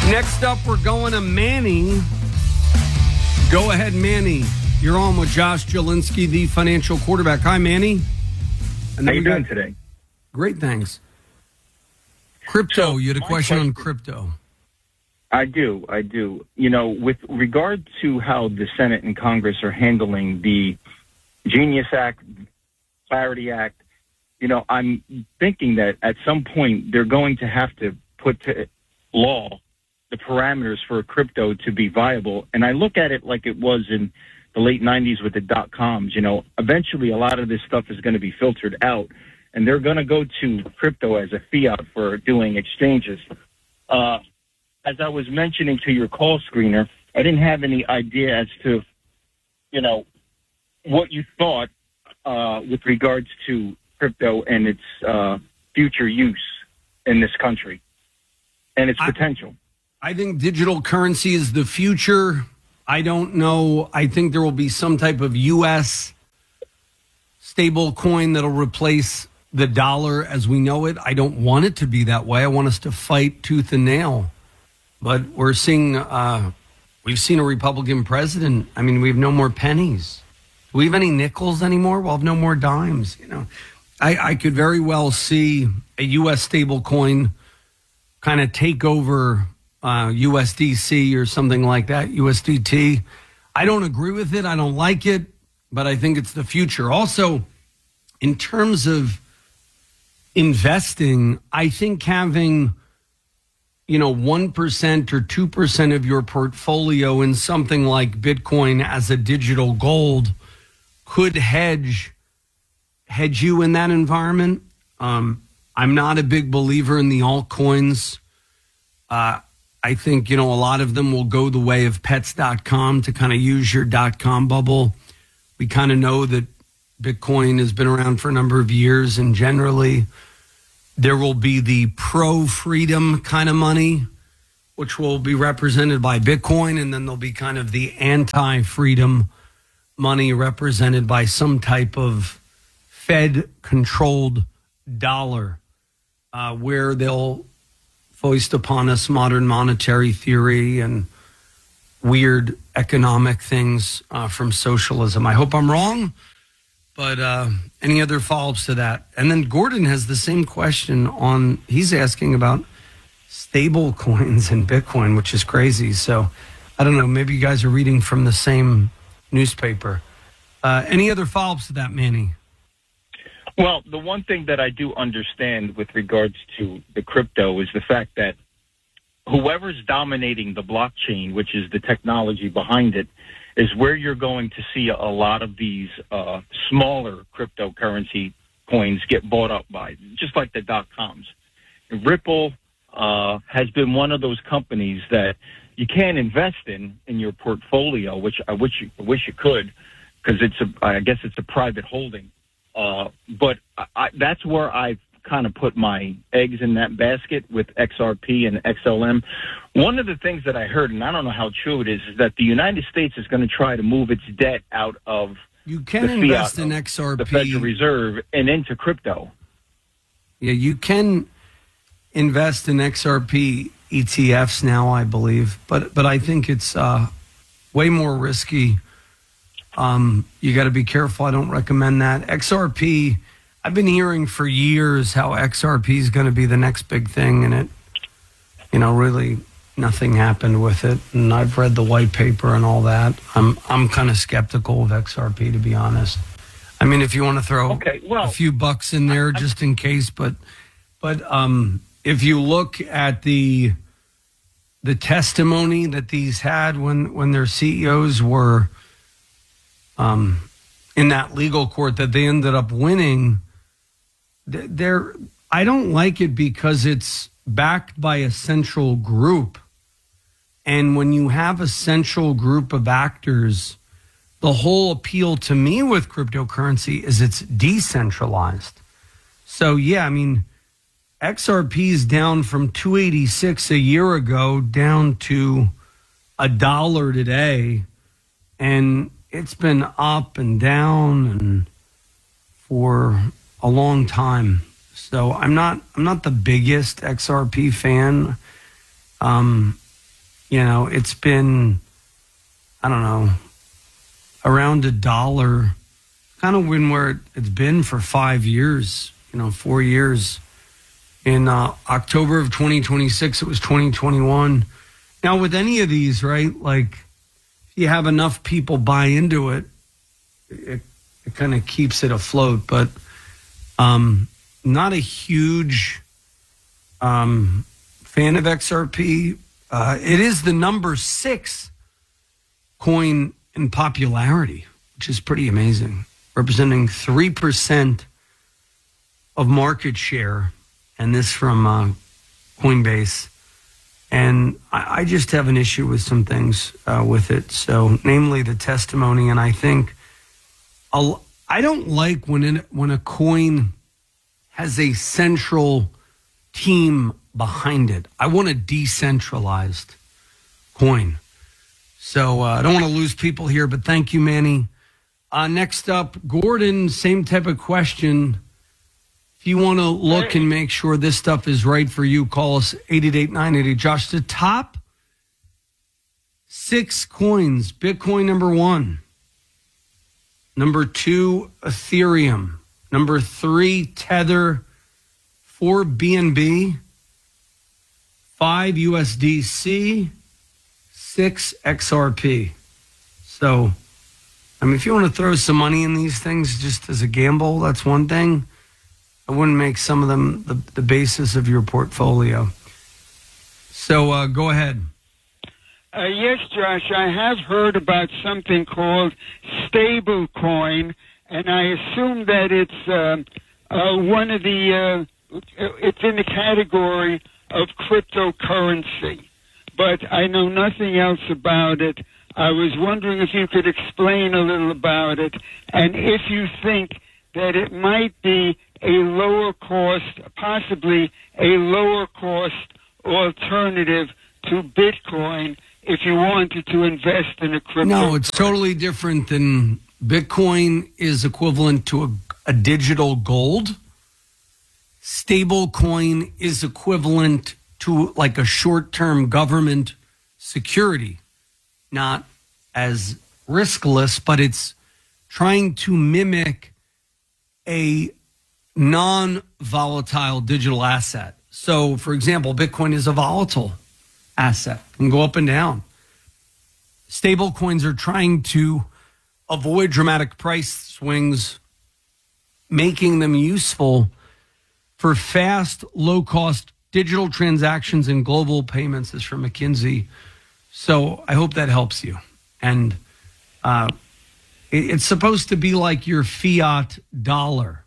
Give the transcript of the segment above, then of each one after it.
Next up, we're going to Manny. Go ahead, Manny. You're on with Josh Jelinski, the financial quarterback. Hi, Manny. How you doing today? Great, thanks. Crypto, you had a question on crypto. I do. You know, with regard to how the Senate and Congress are handling the Genius Act, Clarity Act, you know, I'm thinking that at some point they're going to have to put to law the parameters for crypto to be viable. And I look at it like it was in the late 90s with the dot-coms. You know, eventually a lot of this stuff is going to be filtered out, and they're going to go to crypto as a fiat for doing exchanges. As I was mentioning to your call screener, I didn't have any idea as to, you know, what you thought with regards to crypto and its future use in this country and its potential. I think digital currency is the future. I don't know. I think there will be some type of U.S. stable coin that'll replace the dollar as we know it. I don't want it to be that way. I want us to fight tooth and nail. But we're seeing, we've seen a Republican president. I mean, we have no more pennies. Do we have any nickels anymore? We'll have no more dimes. You know, I could very well see a U.S. stable coin kind of take over USDC or something like that, USDT. I don't agree with it. I don't like it, but I think it's the future. Also, in terms of investing, I think having 1% or 2% of your portfolio in something like Bitcoin as a digital gold could hedge you in that environment. I'm not a big believer in the altcoins. I think, a lot of them will go the way of pets.com to kind of use your .com bubble. We kind of know that Bitcoin has been around for a number of years, and generally there will be the pro-freedom kind of money, which will be represented by Bitcoin, and then there'll be kind of the anti-freedom money represented by some type of Fed-controlled dollar, where they'll foist upon us modern monetary theory and weird economic things from socialism. I hope I'm wrong. But any other follow-ups to that? And then Gordon has the same question he's asking about stable coins and Bitcoin, which is crazy. So I don't know, maybe you guys are reading from the same newspaper. Any other follow-ups to that, Manny? Well, the one thing that I do understand with regards to the crypto is the fact that whoever's dominating the blockchain, which is the technology behind it, is where you're going to see a lot of these smaller cryptocurrency coins get bought up by, just like the dot-coms. Ripple has been one of those companies that you can't invest in your portfolio, which I wish you could, because I guess it's a private holding. But that's where I've kind of put my eggs in that basket with XRP and XLM. One of the things that I heard, and I don't know how true it is that the United States is going to try to move its debt out of you can invest in XRP, the Federal Reserve, and into crypto. Yeah, you can invest in XRP ETFs now, I believe, but I think it's way more risky. You got to be careful. I don't recommend that. XRP, I've been hearing for years how XRP is going to be the next big thing, and it, really nothing happened with it. And I've read the white paper and all that. I'm kind of skeptical of XRP, to be honest. I mean, if you want to throw a few bucks in there just in case, but if you look at the testimony that these had when their CEOs were in that legal court that they ended up winning, I don't like it because it's backed by a central group. And when you have a central group of actors, the whole appeal to me with cryptocurrency is it's decentralized. So, yeah, I mean, XRP is down from 286 a year ago down to $1 today. And it's been up and down and for a long time. So I'm not the biggest XRP fan. It's been, I don't know, around $1, kind of where it's been for 5 years, 4 years. In October of 2026, it was 2021. Now, with any of these, right, like if you have enough people buy into it, it kind of keeps it afloat. But not a huge fan of XRP. It is the number 6 coin in popularity, which is pretty amazing, representing 3% of market share. And this from Coinbase. And I just have an issue with some things with it. So, namely the testimony. And I think I don't like when a coin has a central team behind it. I want a decentralized coin. So I don't want to lose people here, but thank you, Manny. Next up, Gordon, same type of question. If you want to look and make sure this stuff is right for you, call us 888-980. Josh, the top 6 coins, Bitcoin number 1. Number 2, Ethereum. Number 3, Tether. 4, BNB. 5, USDC. 6, XRP. So, if you want to throw some money in these things just as a gamble, that's one thing. I wouldn't make some of them the basis of your portfolio. So go ahead. Yes, Josh, I have heard about something called stablecoin, and I assume that it's one of the, it's in the category of cryptocurrency, but I know nothing else about it. I was wondering if you could explain a little about it, and if you think that it might be a lower cost, possibly a lower cost alternative to Bitcoin if you wanted to invest in a crypto. No, it's totally different than Bitcoin is equivalent to a digital gold. Stablecoin is equivalent to like a short-term government security, not as riskless, but it's trying to mimic a non-volatile digital asset. So, for example, Bitcoin is a volatile asset, can go up and down. Stable coins are trying to avoid dramatic price swings, making them useful for fast, low-cost digital transactions and global payments. This is from McKinsey. So I hope that helps you. And it's supposed to be like your fiat dollar.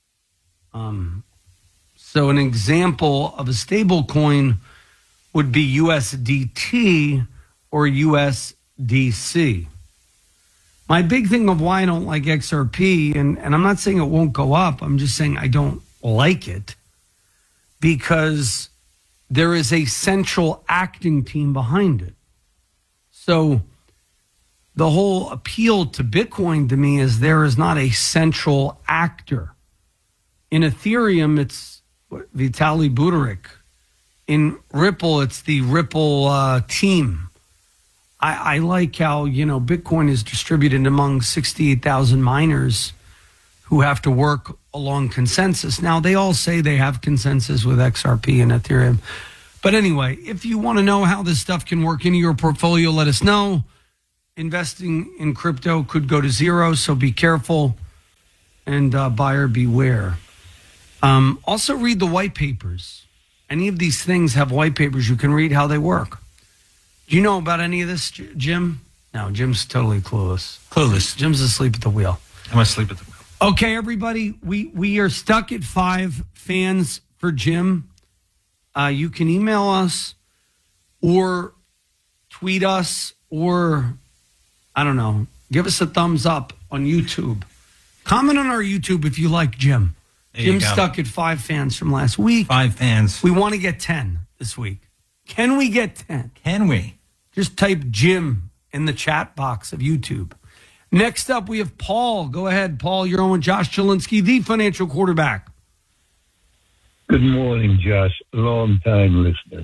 So an example of a stable coin would be USDT or USDC. My big thing of why I don't like XRP, and I'm not saying it won't go up, I'm just saying I don't like it because there is a central acting team behind it. So the whole appeal to Bitcoin to me is there is not a central actor. In Ethereum, it's Vitalik Buterin. In Ripple, it's the Ripple team. I like how, Bitcoin is distributed among 68,000 miners who have to work along consensus. Now, they all say they have consensus with XRP and Ethereum. But anyway, if you want to know how this stuff can work into your portfolio, let us know. Investing in crypto could go to zero, so be careful and buyer beware. Also read the white papers. Any of these things have white papers. You can read how they work. Do you know about any of this, Jim? No, Jim's totally clueless. Jim's asleep at the wheel. I'm asleep at the wheel. Okay, everybody, we are stuck at 5 fans for Jim. You can email us or tweet us or, I don't know, give us a thumbs up on YouTube. Comment on our YouTube if you like Jim. Jim's stuck at 5 fans from last week. 5 fans. We want to get 10 this week. Can we get 10? Can we? Just type Jim in the chat box of YouTube. Next up, we have Paul. Go ahead, Paul. You're on with Josh Chilinsky, the financial quarterback. Good morning, Josh. Long time listener.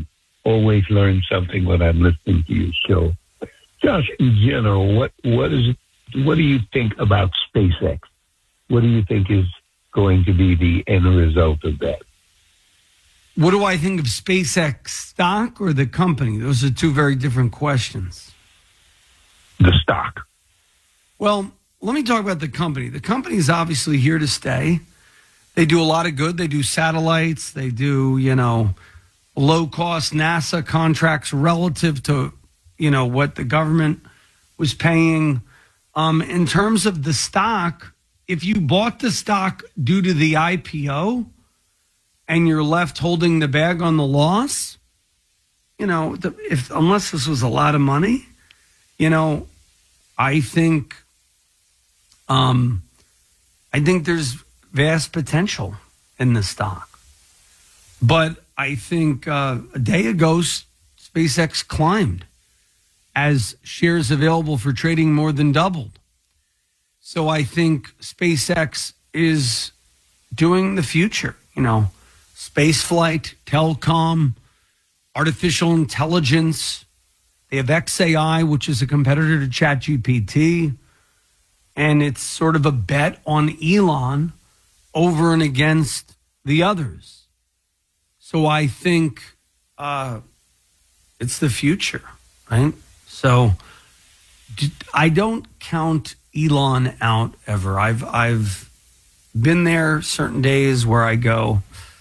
always learn something when I'm listening to your show. Josh, in general, what do you think about SpaceX? What do you think is going to be the end result of that? What do I think of SpaceX stock or the company? Those are two very different questions. The stock. Well, let me talk about the company. The company is obviously here to stay. They do a lot of good. They do satellites. They do, low-cost NASA contracts relative to, what the government was paying. In terms of the stock, if you bought the stock due to the IPO and you're left holding the bag on the loss, unless this was a lot of money, I think there's vast potential in the stock. But I think a day ago, SpaceX climbed as shares available for trading more than doubled. So I think SpaceX is doing the future, space flight, telecom, artificial intelligence. They have XAI, which is a competitor to ChatGPT. And it's sort of a bet on Elon over and against the others. So I think it's the future, right? So I don't count Elon out ever. I've been there certain days where I go,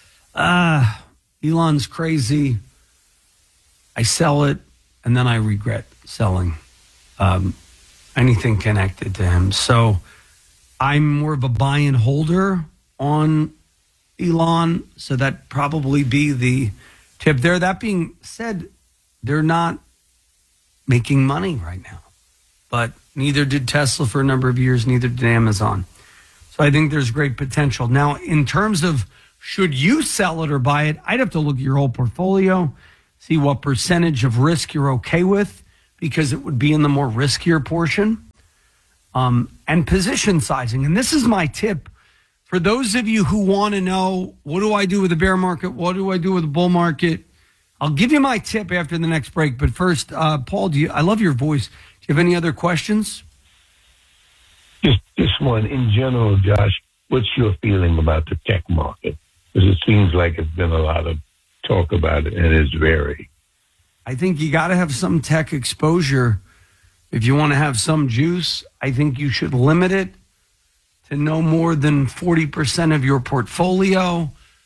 Elon's crazy. I sell it, and then I regret selling anything connected to him. So I'm more of a buy and holder on Elon. So that'd probably be the tip there. That being said, they're not making money right now. But neither did Tesla for a number of years, neither did Amazon. So I think there's great potential. Now, in terms of should you sell it or buy it, I'd have to look at your whole portfolio, see what percentage of risk you're okay with, because it would be in the more riskier portion, and position sizing. And this is my tip for those of you who want to know, what do I do with the bear market? What do I do with the bull market? I'll give you my tip after the next break. But first, Paul, I love your voice. Do you have any other questions? Just one. In general, Josh, what's your feeling about the tech market? Because it seems like it's been a lot of talk about it, and it's very. I think you got to have some tech exposure. If you want to have some juice, I think you should limit it to no more than 40% of your portfolio.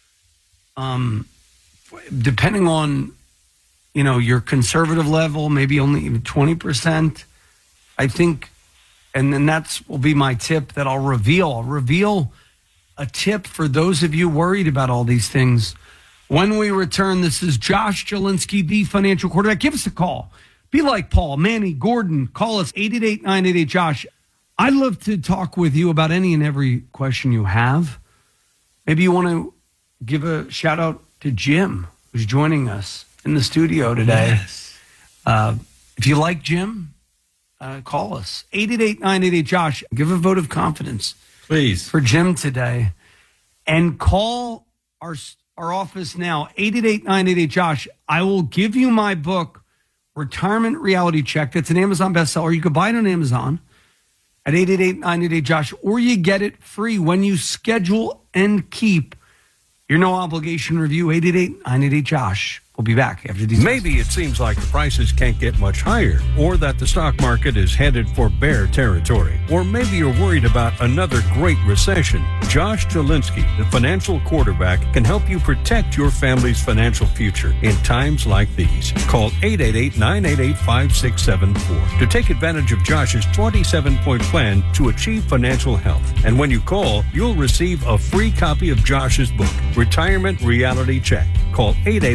Depending on, your conservative level, maybe only even 20%. I think, and then will be my tip that I'll reveal. I'll reveal a tip for those of you worried about all these things. When we return, this is Josh Jelinski, the financial quarterback. Give us a call. Be like Paul, Manny, Gordon. Call us 888-988-JOSH. I'd love to talk with you about any and every question you have. Maybe you want to give a shout out to Jim, who's joining us in the studio today. Yes. If you like Jim, call us. 888-988-JOSH. Give a vote of confidence. Please. For Jim today. And call our office now, 888-988-JOSH. I will give you my book, Retirement Reality Check. It's an Amazon bestseller. You can buy it on Amazon at 888-988-JOSH, or you get it free when you schedule and keep your no obligation review, 888-988-JOSH. We'll be back after these. Maybe it seems like the prices can't get much higher, or that the stock market is headed for bear territory. Or maybe you're worried about another great recession. Josh Jelinski, the financial quarterback, can help you protect your family's financial future in times like these. Call 888-988-5674 to take advantage of Josh's 27-point plan to achieve financial health. And when you call, you'll receive a free copy of Josh's book, Retirement Reality Check. Call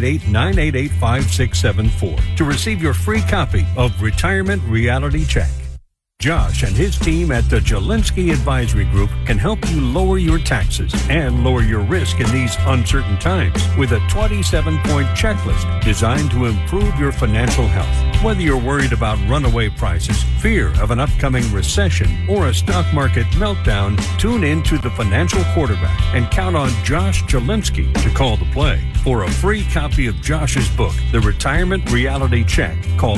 888-988-5674 to receive your free copy of Retirement Reality Check. Josh and his team at the Jelinski Advisory Group can help you lower your taxes and lower your risk in these uncertain times with a 27-point checklist designed to improve your financial health. Whether you're worried about runaway prices, fear of an upcoming recession, or a stock market meltdown, tune in to The Financial Quarterback and count on Josh Jalinski to call the play. For a free copy of Josh's book, The Retirement Reality Check, call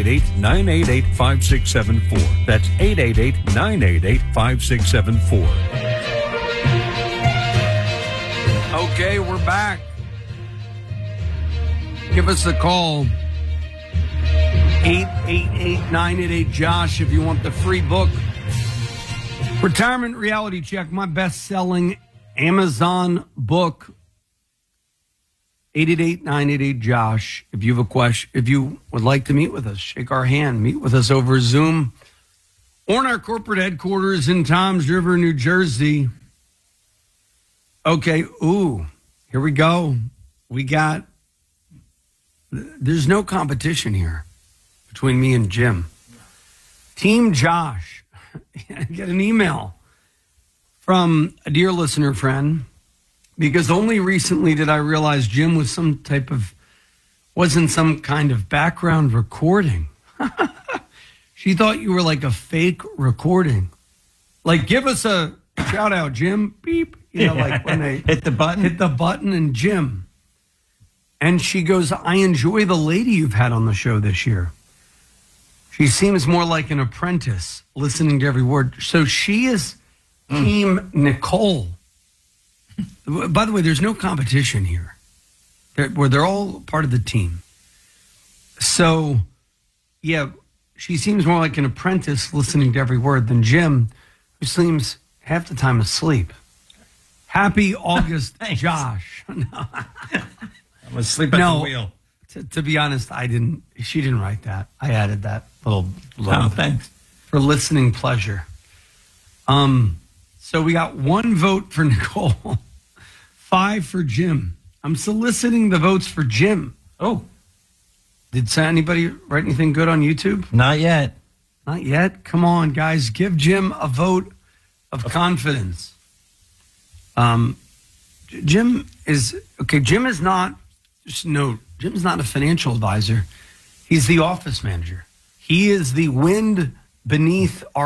888-988-5674. That's 888-988-5674. Okay, we're back. Give us a call. 888-988-JOSH if you want the free book. Retirement Reality Check, my best-selling Amazon book. 888-988-JOSH. If you have a question, if you would like to meet with us, shake our hand, meet with us over Zoom or in our corporate headquarters in Toms River, New Jersey. Okay, here we go. There's no competition here between me and Jim. Team Josh. I get an email from a dear listener friend because only recently did I realize Jim was wasn't some kind of background recording. She thought you were like a fake recording. Like, give us a shout out, Jim. Beep. Like when they hit the button and Jim. And she goes, I enjoy the lady you've had on the show this year. She seems more like an apprentice, listening to every word. So she is Team Nicole. By the way, there's no competition here. They're all part of the team. So, yeah, she seems more like an apprentice, listening to every word, than Jim, who seems half the time asleep. Happy August, Josh. I was asleep at the wheel. To be honest, she didn't write that. I added that little blurb. Oh, thanks. For listening pleasure. So we got 1 vote for Nicole, 5 for Jim. I'm soliciting the votes for Jim. Oh. Did anybody write anything good on YouTube? Not yet. Not yet? Come on, guys. Give Jim a vote of confidence. Jim is not, just note, Jim's not a financial advisor. He's the office manager. He is the wind beneath our